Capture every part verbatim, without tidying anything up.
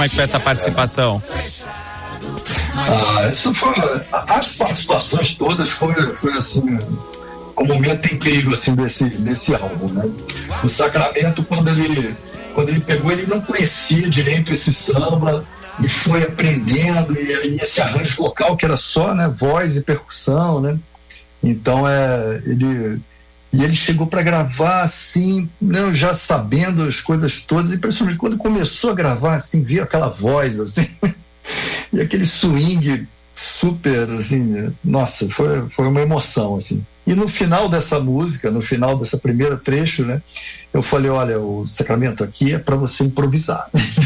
é que foi essa participação? Ah, isso foi, as participações todas foi, foi assim, um momento incrível assim, desse, desse álbum, né? O Sacramento, quando ele, quando ele pegou, ele não conhecia direito esse samba e foi aprendendo, e, e esse arranjo vocal que era só, né, voz e percussão, né? Então é, ele, e ele chegou para gravar assim, não, já sabendo as coisas todas, e principalmente quando começou a gravar assim, viu aquela voz assim e aquele swing super, assim, nossa, foi, foi uma emoção, assim. E no final dessa música, no final dessa primeira trecho, né, eu falei, olha, o Sacramento aqui é para você improvisar.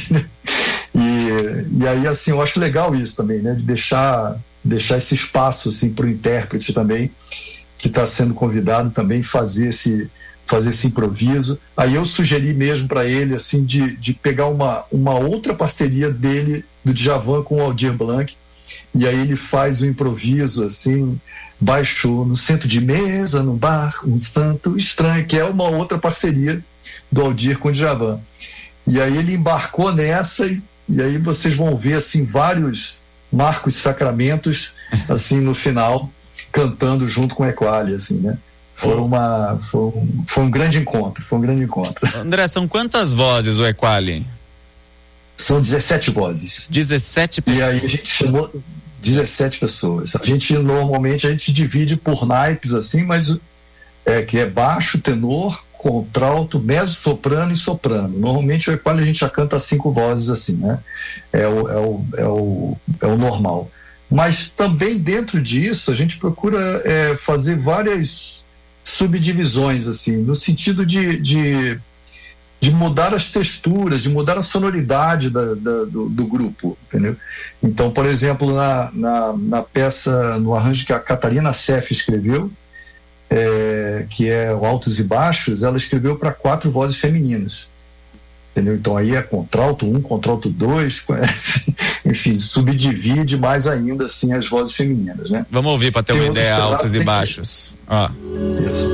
e, e aí, assim, eu acho legal isso também, né, de deixar, deixar esse espaço, assim, para o intérprete também, que está sendo convidado também, fazer esse, fazer esse improviso. Aí eu sugeri mesmo para ele, assim, de, de pegar uma, uma outra parceria dele, do Djavan com o Aldir Blanc, e aí ele faz o improviso, assim, baixo no centro de mesa, num bar, um tanto estranho, que é uma outra parceria do Aldir com o Djavan. E aí ele embarcou nessa, e, e aí vocês vão ver, assim, vários Marcos Sacramentos, assim, no final, cantando junto com o Equali, assim, né? Foi, uma, foi, um, foi um grande encontro, foi um grande encontro. André, são quantas vozes o Equali? São dezessete vozes. dezessete pessoas. E aí a gente chamou dezessete pessoas. A gente, normalmente, a gente divide por naipes, assim, mas é, que é baixo, tenor, contralto, mezzo-soprano e soprano. Normalmente o Equali a gente já canta cinco vozes, assim, né? É o, é o, é o, é o normal. Mas também dentro disso a gente procura é, fazer várias subdivisões, assim, no sentido de, de de mudar as texturas, de mudar a sonoridade da, da, do, do grupo, entendeu? Então, por exemplo, na, na, na peça, no arranjo que a Catarina Seff escreveu, é, que é o Altos e Baixos, ela escreveu para quatro vozes femininas, entendeu? Então aí é contralto um, contralto dois, enfim, subdivide mais ainda assim as vozes femininas, né? Vamos ouvir para ter Tem uma ideia, altos e baixos. Ó. Isso.